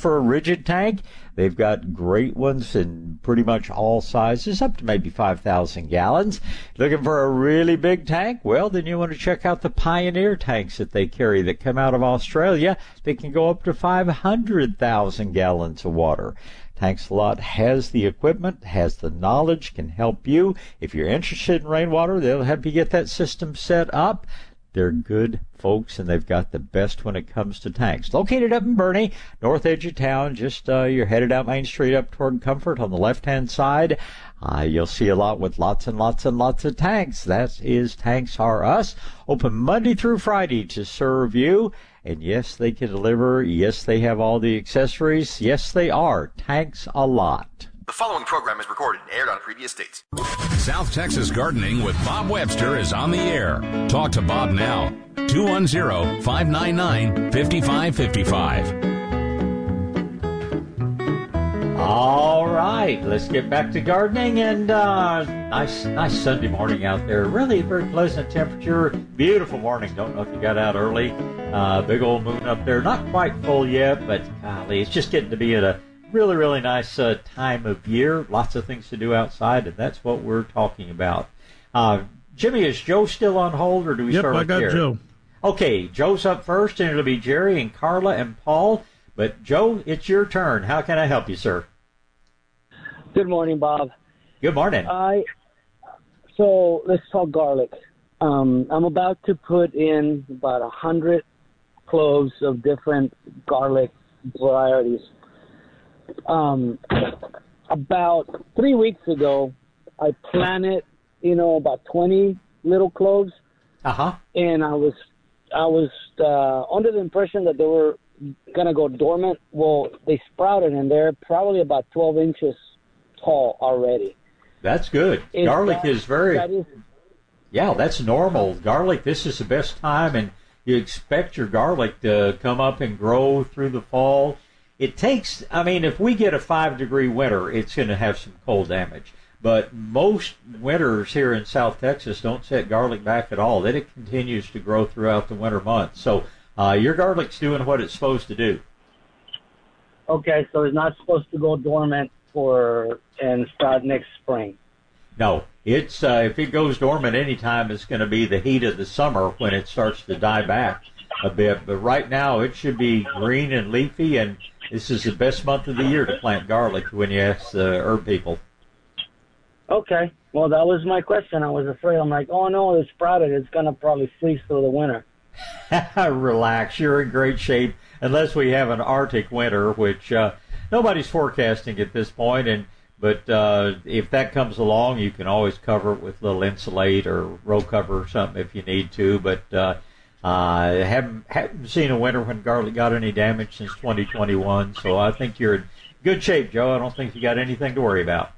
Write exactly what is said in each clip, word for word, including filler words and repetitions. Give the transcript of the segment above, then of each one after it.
For a rigid tank, they've got great ones in pretty much all sizes, up to maybe five thousand gallons. Looking for a really big tank? Well, then you want to check out the Pioneer tanks that they carry that come out of Australia. They can go up to five hundred thousand gallons of water. Tanks-A-Lot has the equipment, has the knowledge, can help you. If you're interested in rainwater, they'll help you get that system set up. They're good folks, and they've got the best when it comes to tanks. Located up in Boerne, north edge of town, just uh, you're headed out Main Street up toward Comfort on the left-hand side. Uh, you'll see a lot with lots and lots and lots of tanks. That is Tanks R Us. Open Monday through Friday to serve you. And yes, they can deliver. Yes, they have all the accessories. Yes, they are Tanks-A-Lot. The following program is recorded and aired on previous dates. South Texas Gardening with Bob Webster is on the air. Talk to Bob now. two one zero, five nine nine, five five five five. All right, let's get back to gardening. And uh, nice nice Sunday morning out there. Really very pleasant temperature. Beautiful morning. Don't know if you got out early. Uh, big old moon up there. Not quite full yet, but golly, it's just getting to be at a really, really nice uh, time of year. Lots of things to do outside, and that's what we're talking about. Uh, Jimmy, is Joe still on hold, or do we yep, start with Jerry? Yep, I got Joe. Okay, Joe's up first, and it'll be Jerry and Carla and Paul. But, Joe, it's your turn. How can I help you, sir? Good morning, Bob. Good morning. I So let's talk garlic. Um, I'm about to put in about a hundred cloves of different garlic varieties. Um, about three weeks ago, I planted, you know, about twenty little cloves. Uh-huh. And I was, I was uh, under the impression that they were going to go dormant. Well, they sprouted, and they're probably about twelve inches tall already. That's good. Is Garlic that, is very... That is, yeah, that's normal. Garlic, this is the best time, and you expect your garlic to come up and grow through the fall. It takes, I mean, if we get a five-degree winter, it's going to have some cold damage. But most winters here in South Texas don't set garlic back at all. Then it continues to grow throughout the winter months. So uh, your garlic's doing what it's supposed to do. Okay, so it's not supposed to go dormant for and start next spring. No, it's uh, if it goes dormant anytime, it's going to be the heat of the summer when it starts to die back a bit. But right now, it should be green and leafy, and this is the best month of the year to plant garlic when you ask the herb people. Okay, well, that was my question. I was afraid. I'm like, oh, no, it's sprouted. It's going to probably freeze through the winter. Relax, you're in great shape, unless we have an Arctic winter, which uh, nobody's forecasting at this point, and but uh, if that comes along, you can always cover it with a little insulate or row cover or something if you need to. But uh, I uh, haven't, haven't seen a winter when garlic got any damage since twenty twenty-one, so I think you're in good shape, Joe. I don't think you got anything to worry about.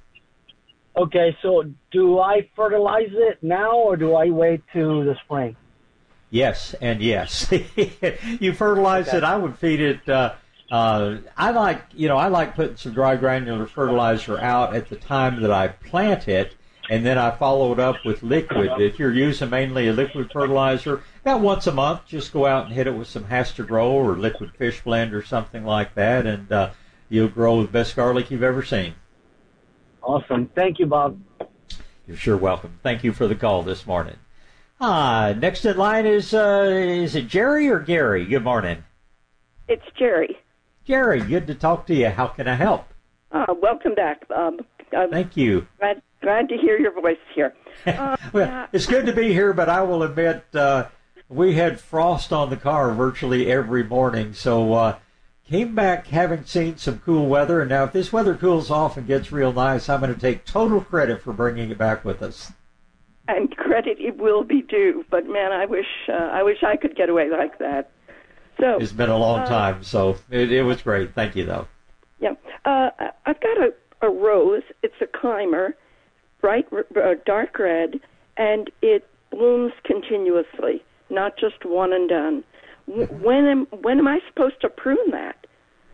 Okay, so do I fertilize it now, or do I wait to the spring? Yes, and yes. You fertilize okay. it. I would feed it. Uh, uh, I like, you know, I like putting some dry granular fertilizer out at the time that I plant it, and then I follow it up with liquid. If you're using mainly a liquid fertilizer, about once a month, just go out and hit it with some Hastur Grow or liquid fish blend or something like that, and uh, you'll grow the best garlic you've ever seen. Awesome. Thank you, Bob. You're sure welcome. Thank you for the call this morning. Ah, next in line is, uh, is it Jerry or Gary? Good morning. It's Jerry. Jerry, good to talk to you. How can I help? Uh, welcome back. Um, I'm Thank you. Glad, glad to hear your voice here. Uh, well, yeah. It's good to be here, but I will admit uh, we had frost on the car virtually every morning, so uh, came back having seen some cool weather, and now if this weather cools off and gets real nice, I'm going to take total credit for bringing it back with us. And credit it will be due, but man, I wish uh, I wish I could get away like that. So it's been a long uh, time, so it, it was great. Thank you, though. Yeah, uh, I've got a, a rose. It's a climber, bright uh, dark red, and it blooms continuously, not just one and done. Mm-hmm. When am when am I supposed to prune that?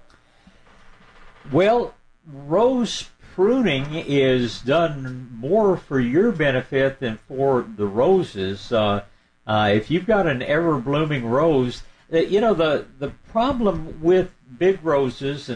Well, rose pruning is done more for your benefit than for the roses. Uh, uh, if you've got an ever-blooming rose, uh, you know, the, the problem with big roses, and